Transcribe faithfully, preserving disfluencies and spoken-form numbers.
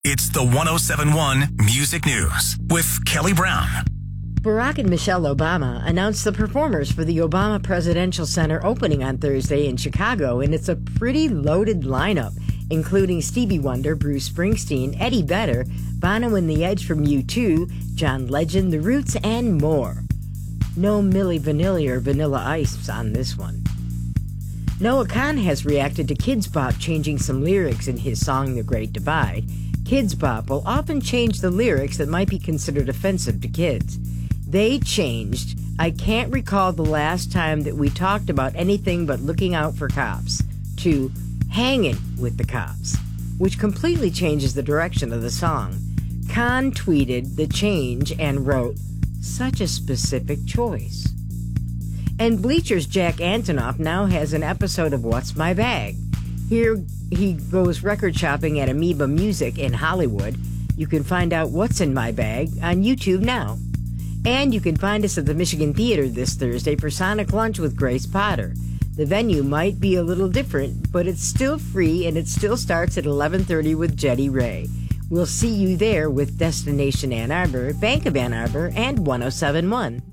It's the one oh seven point one Music News with Kelly Brown. Barack and Michelle Obama announced the performers for the Obama Presidential Center opening on Thursday in Chicago, and it's a pretty loaded lineup, including Stevie Wonder, Bruce Springsteen, Eddie Vedder, Bono and the Edge from U two, John Legend, The Roots, and more. No Milli Vanilli or Vanilla Ice on this one. Noah Kahan has reacted to Kidz Bop changing some lyrics in his song The Great Divide. Kidz Bop will often change the lyrics that might be considered offensive to kids. They changed, "I can't recall the last time that we talked about anything but looking out for cops," to "hanging with the cops," which completely changes the direction of the song. Kahan tweeted the change and wrote, "Such a specific choice." And Bleacher's Jack Antonoff now has an episode of What's My Bag. Here he goes record shopping at Amoeba Music in Hollywood. You can find out what's in my bag on YouTube now. And you can find us at the Michigan Theater this Thursday for Sonic Lunch with Grace Potter. The venue might be a little different, but it's still free and it still starts at eleven thirty with Jetty Ray. We'll see you there with Destination Ann Arbor, Bank of Ann Arbor, and one oh seven point one.